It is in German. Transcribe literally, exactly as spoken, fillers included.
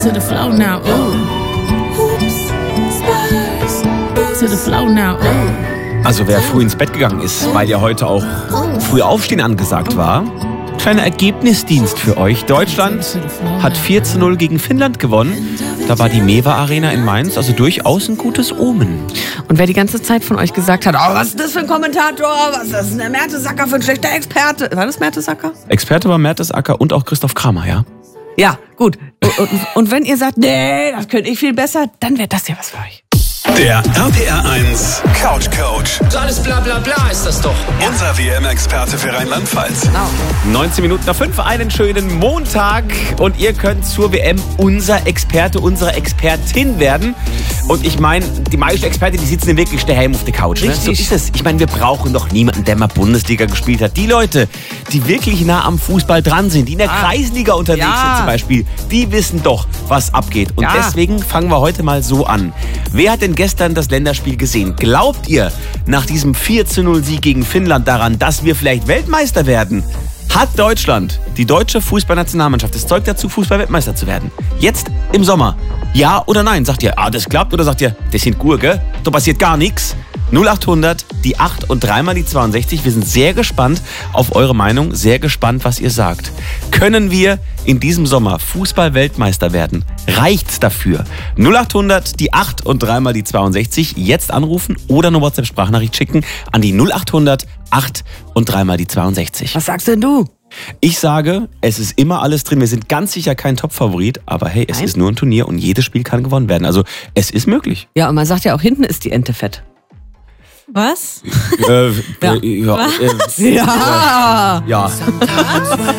To the flow now, ooh. Oops, Spurs. To the flow now, ooh. Also wer früh ins Bett gegangen ist, weil ja heute auch früh aufstehen angesagt war, kleiner Ergebnisdienst für euch. Deutschland hat vier zu null gegen Finnland gewonnen. Da war die Mewa Arena in Mainz, also durchaus ein gutes Omen. Und wer die ganze Zeit von euch gesagt hat, oh, was ist das für ein Kommentator, was ist das denn der Mertesacker für ein schlechter Experte? War das Mertesacker? Experte war Mertesacker und auch Christoph Kramer, ja? Ja, gut. Und, und, und wenn ihr sagt, nee, das könnte ich viel besser, dann wäre das ja was für euch. Der R P R eins Couch Coach. So alles bla bla bla ist das doch. Unser W M-Experte für Rheinland-Pfalz. neunzehn Minuten nach fünf, einen schönen Montag. Und ihr könnt zur W M unser Experte, unsere Expertin werden. Und ich meine, die meisten Experten, die sitzen wirklich daheim auf der Couch. Ne? So ist es. Ich meine, wir brauchen doch niemanden, der mal Bundesliga gespielt hat. Die Leute, die wirklich nah am Fußball dran sind, die in der ah, Kreisliga unterwegs ja. sind zum Beispiel, die wissen doch, was abgeht. Und ja. deswegen fangen wir heute mal so an. Wer hat denn gestern das Länderspiel gesehen? Glaubt ihr nach diesem vier zu null Sieg gegen Finnland daran, dass wir vielleicht Weltmeister werden? Hat Deutschland, die deutsche Fußballnationalmannschaft, das Zeug dazu, Fußball-Weltmeister zu werden? Jetzt im Sommer? Ja oder nein? Sagt ihr, ah, das klappt? Oder sagt ihr, das sind Gurke, da passiert gar nichts? null achthundert, die acht und dreimal die zweiundsechzig. Wir sind sehr gespannt auf eure Meinung, sehr gespannt, was ihr sagt. Können wir in diesem Sommer Fußball-Weltmeister werden? Reicht's dafür? null achthundert, die acht und dreimal die zweiundsechzig. Jetzt anrufen oder eine WhatsApp-Sprachnachricht schicken an die null achthundert, acht und dreimal die zweiundsechzig. Was sagst denn du? Ich sage, es ist immer alles drin. Wir sind ganz sicher kein Top-Favorit, aber hey, es Nein. ist nur ein Turnier und jedes Spiel kann gewonnen werden. Also es ist möglich. Ja, und man sagt ja auch, hinten ist die Ente fett. Was? Äh, ja. Äh, ja, Was? Äh, ja. ja.